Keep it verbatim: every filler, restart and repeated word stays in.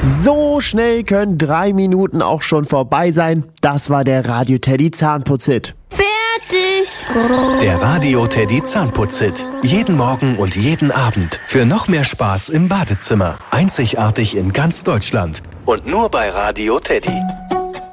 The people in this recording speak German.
So schnell können drei Minuten auch schon vorbei sein. Das war der Radio Teddy Zahnputzhit. Fertig! Der Radio Teddy Zahnputzhit. Jeden Morgen und jeden Abend. Für noch mehr Spaß im Badezimmer. Einzigartig in ganz Deutschland. Und nur bei Radio Teddy.